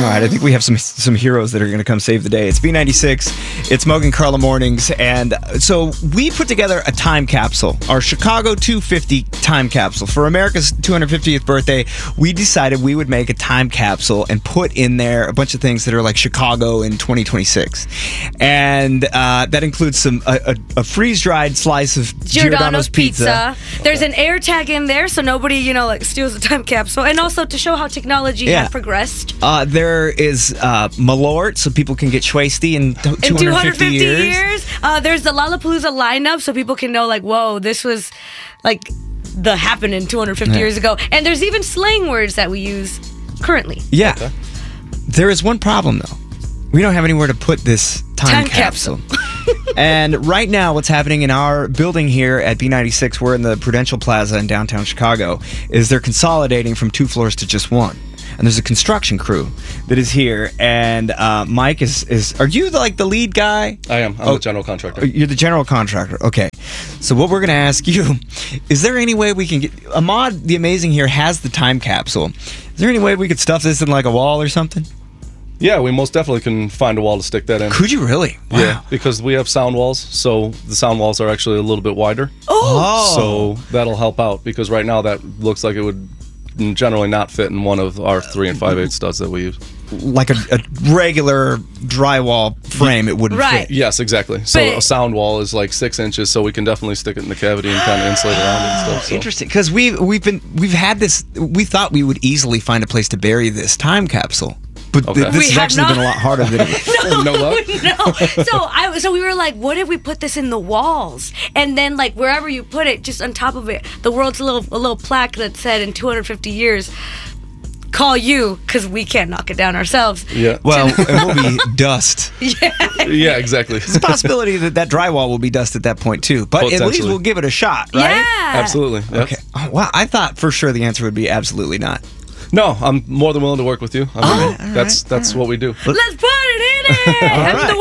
right, I think we have some heroes that are going to come save the day. It's B96. It's Mogan Carla Mornings. And so we put together a time capsule, our Chicago 250 time capsule. For America's 250th birthday, we decided we would make a time capsule and put in there a bunch of things that are like Chicago in 2026. And that includes a freeze-dried slice of Giordano's pizza. There's an air tag in there so nobody, steals the time capsule. And also to show how technology has progressed. There is Malort, so people can get schwasty in 250 years. There's the Lollapalooza lineup, so people can know, whoa, this was, the happening 250 years ago. And there's even slang words that we use currently. Yeah. Okay. There is one problem, though. We don't have anywhere to put this time capsule. And right now, what's happening in our building here at B96, we're in the Prudential Plaza in downtown Chicago, is they're consolidating from 2 floors to just 1. And there's a construction crew that is here. And Mike is are you the lead guy? I am. I'm the general contractor. You're the general contractor. Okay. So what we're going to ask you, is there any way we can get... Ahmad the Amazing here has the time capsule. Is there any way we could stuff this in a wall or something? Yeah, we most definitely can find a wall to stick that in. Could you really? Wow. Yeah, because we have sound walls, so the sound walls are actually a little bit wider. Oh! So that'll help out, because right now that looks like it would generally not fit in one of our 3 5/8 studs that we use. Like a regular drywall frame, it wouldn't fit. Yes, exactly. So a sound wall is 6 inches, so we can definitely stick it in the cavity and kind of insulate around it and stuff. So. Interesting, because we've had this. We thought we would easily find a place to bury this time capsule. But this has actually been a lot harder than it. No. So we were like, what if we put this in the walls? And then wherever you put it, just on top of it, the world's a little plaque that said in 250 years, call you, because we can't knock it down ourselves. Yeah. Well, it will be dust. Yeah, exactly. There's a possibility that drywall will be dust at that point too. But at least we'll give it a shot, right? Yeah. Absolutely. Yes. Okay. Oh, wow. I thought for sure the answer would be absolutely not. No, I'm more than willing to work with you. That's what we do. Let's put it in the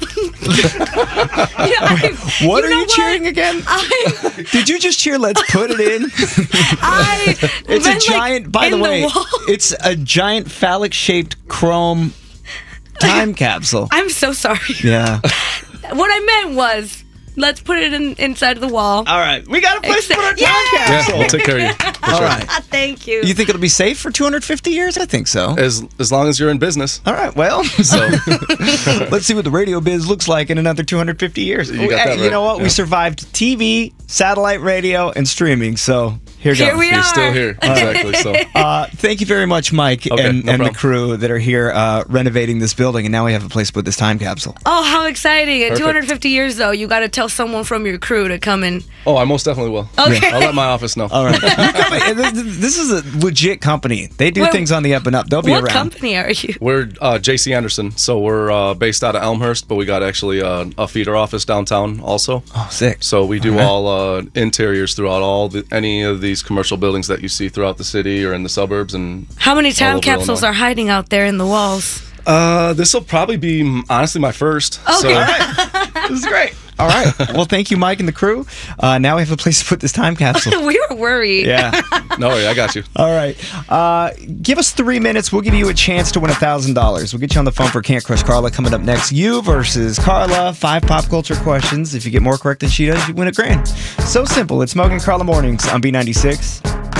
wall. What are you cheering again? Did you just cheer, let's put it in? It's a giant, by the way, it's a giant phallic-shaped chrome time capsule. I'm so sorry. Yeah. What I meant was, let's put it inside of the wall. All right. We got a place to put our time capsule. Yeah, we'll take care of you. All right. Thank you. You think it'll be safe for 250 years? I think so. As long as you're in business. All right. Well, so let's see what the radio biz looks like in another 250 years. You got that right. You know what? Yeah. We survived TV, satellite radio, and streaming. So here we are. You're still here. Exactly. So. Thank you very much, Mike, and the crew that are here renovating this building. And now we have a place to put this time capsule. Oh, how exciting. At 250 years, though, you got to tell someone from your crew to come in. Oh, I most definitely will. Okay. I'll let my office know. All right. This is a legit company. They do things on the up and up. They'll be around. What company are you? We're J.C. Anderson. So we're based out of Elmhurst, but we got actually a feeder office downtown also. Oh, sick. So we do all interiors throughout any of these commercial buildings that you see throughout the city or in the suburbs. And how many time capsules are hiding out there in the walls? This will probably be, honestly, my first. Okay. So. All right. This is great. All right. Well, thank you, Mike and the crew. Now we have a place to put this time capsule. We were worried. Yeah. No, I got you. All right. Give us 3 minutes. We'll give you a chance to win $1,000. We'll get you on the phone for Can't Crush Carla coming up next. You versus Carla. 5 pop culture questions. If you get more correct than she does, you win $1,000. So simple. It's Mogan Carla Mornings on B96.